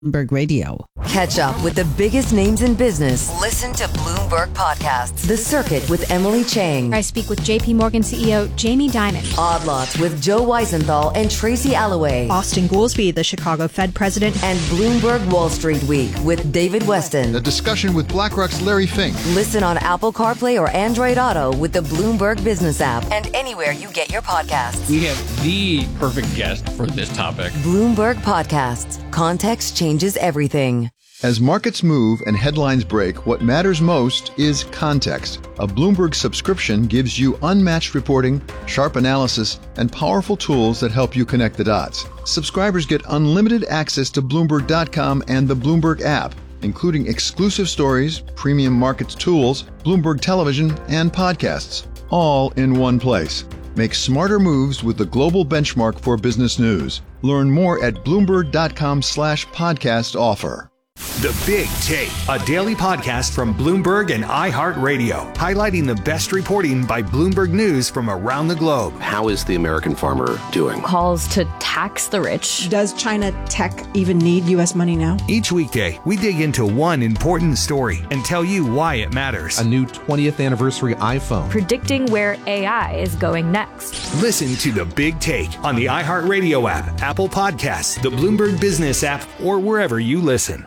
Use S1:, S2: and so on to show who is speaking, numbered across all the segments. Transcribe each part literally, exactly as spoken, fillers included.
S1: Bloomberg Radio.
S2: Catch up with the biggest names in business. Listen to Bloomberg Podcasts. The Circuit with Emily Chang.
S3: I speak with J P Morgan C E O Jamie Dimon.
S2: Odd Lots with Joe Weisenthal and Tracy Alloway.
S4: Austin Goolsbee, the Chicago Fed president.
S2: And Bloomberg Wall Street Week with David Weston.
S5: A discussion with BlackRock's Larry Fink.
S2: Listen on Apple CarPlay or Android Auto with the Bloomberg Business app and anywhere you get your podcasts.
S6: We have the perfect guest for this topic.
S2: Bloomberg Podcasts. Context changes everything.
S5: As markets move and headlines break, what matters most is context. A Bloomberg subscription gives you unmatched reporting, sharp analysis, and powerful tools that help you connect the dots. Subscribers get unlimited access to Bloomberg dot com and the Bloomberg app, including exclusive stories, premium markets tools, Bloomberg television, and podcasts, all in one place. Make smarter moves with the global benchmark for business news. Learn more at Bloomberg dot com slash podcast offer.
S7: The Big Take, a daily podcast from Bloomberg and iHeartRadio, highlighting the best reporting by Bloomberg News from around the globe.
S8: How is the American farmer doing?
S9: Calls to tax the rich.
S4: Does China tech even need U S money now?
S7: Each weekday, we dig into one important story and tell you why it matters.
S10: A new twentieth anniversary iPhone.
S9: Predicting where A I is going next.
S7: Listen to The Big Take on the iHeartRadio app, Apple Podcasts, the Bloomberg Business app, or wherever you listen.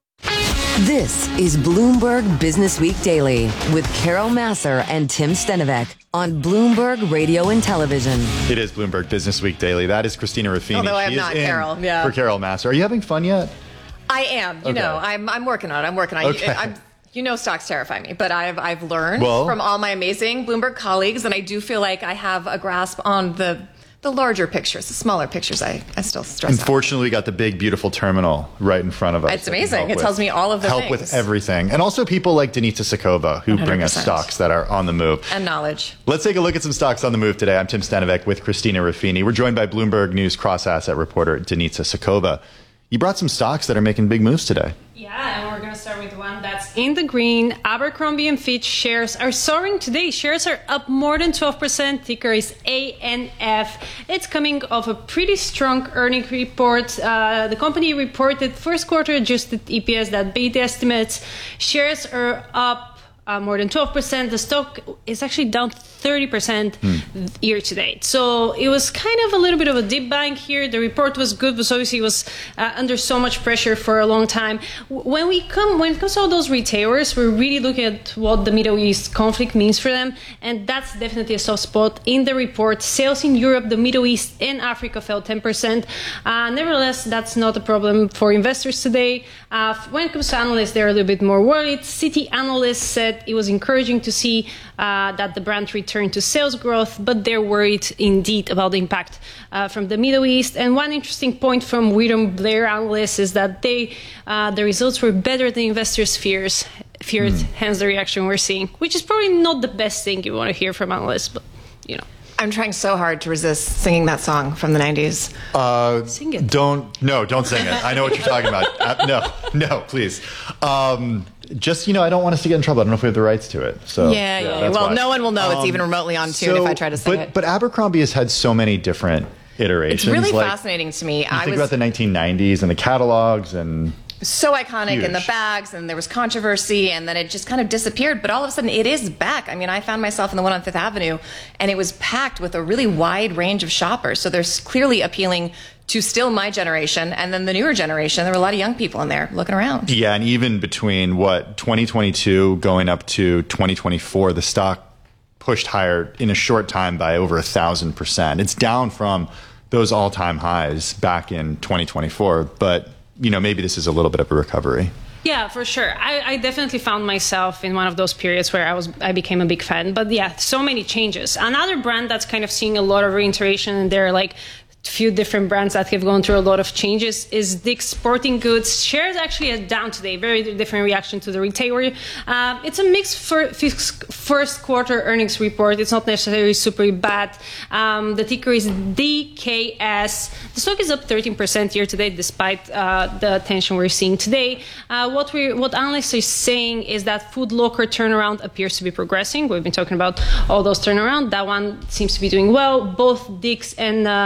S2: This is Bloomberg Business Week Daily with Carol Massar and Tim Stenovec on Bloomberg Radio and Television.
S11: It is Bloomberg Business Week Daily. That is Christina Ruffini.
S12: Although I am
S11: she
S12: not
S11: is
S12: Carol. Yeah.
S11: For Carol Massar. Are you having fun yet?
S12: I am. You
S11: Okay.
S12: know, I'm I'm working on it. I'm working on it.
S11: Okay.
S12: I'm, you know, stocks terrify me, but I've I've learned
S11: Well-
S12: from all my amazing Bloomberg colleagues, and I do feel like I have a grasp on the the larger pictures. The smaller pictures, I, I still stress out.
S11: Unfortunately, we got the big, beautiful terminal right in front of us.
S12: It's
S11: that can
S12: amazing.
S11: help
S12: It
S11: with-
S12: tells me all of the
S11: help
S12: things.
S11: with everything. And also people like Denita Sakova, who bring us
S12: one hundred percent.
S11: stocks that are on the move.
S12: And knowledge.
S11: Let's take a look at some stocks on the move today. I'm Tim Stenovec with Christina Ruffini. We're joined by Bloomberg News cross-asset reporter Denita Sakova. You brought some stocks that are making big moves today.
S13: Yeah, and we're going to start with one that's in the green. Abercrombie and Fitch shares are soaring today. Shares are up more than twelve percent. Ticker is A N F. It's coming off a pretty strong earnings report. Uh, the company reported first quarter adjusted E P S that beat estimates. Shares are up uh, more than twelve percent. The stock is actually down thirty percent mm. year to date. So it was kind of a little bit of a dip bank here. The report was good, but obviously it was uh, under so much pressure for a long time. When we come, when it comes to all those retailers, we're really looking at what the Middle East conflict means for them, and that's definitely a soft spot in the report. Sales in Europe, the Middle East, and Africa fell ten percent. Uh, nevertheless, that's not a problem for investors today. Uh, when it comes to analysts, they're a little bit more worried. Citi analysts said it was encouraging to see uh, that the brand return to sales growth, but they're worried indeed about the impact uh, from the Middle East. And one interesting point from William Blair analysts is that they uh, the results were better than investors' fears feared, mm. hence the reaction we're seeing, which is probably not the best thing you want to hear from analysts, but you know.
S12: I'm trying so hard to resist singing that song from the nineties.
S11: Uh,
S13: sing it.
S11: Don't, no, don't sing it. I know what you're talking about. Uh, no, no, please. Um, Just, you know, I don't want us to get in trouble. I don't know if we have the rights to it. So
S12: yeah, yeah. yeah. Well, why. No one will know it's um, even remotely on tune so, if I try to sing
S11: but,
S12: it.
S11: But Abercrombie has had so many different iterations.
S12: It's really
S11: like,
S12: fascinating to me.
S11: You
S12: I
S11: think
S12: was,
S11: about the nineteen nineties and the catalogs and...
S12: So iconic
S11: huge.
S12: in the bags, and there was controversy, and then it just kind of disappeared. But all of a sudden, it is back. I mean, I found myself in the one on Fifth Avenue, and it was packed with a really wide range of shoppers. So there's clearly appealing to still my generation, and then the newer generation. There were a lot of young people in there looking around.
S11: Yeah, and even between, what, twenty twenty-two going up to twenty twenty-four, the stock pushed higher in a short time by over a thousand percent. It's down from those all-time highs back in twenty twenty-four, but... you know, maybe this is a little bit of a recovery.
S13: Yeah, for sure. I, I definitely found myself in one of those periods where I was I became a big fan. But yeah, so many changes. Another brand that's kind of seeing a lot of reiteration, and they're like few different brands that have gone through a lot of changes, is Dick's Sporting Goods. Shares actually are down today. Very different reaction to the retailer. Uh, it's a mixed fir- first quarter earnings report. It's not necessarily super bad. Um, the ticker is D K S. The stock is up thirteen percent year to date, despite uh, the tension we're seeing today. Uh, what we what analysts are saying is that Food Locker turnaround appears to be progressing. We've been talking about all those turnaround. That one seems to be doing well. Both Dick's and uh, Food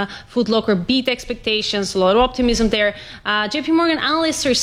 S13: Foot Locker beat expectations, a lot of optimism there. Uh, J P Morgan analysts are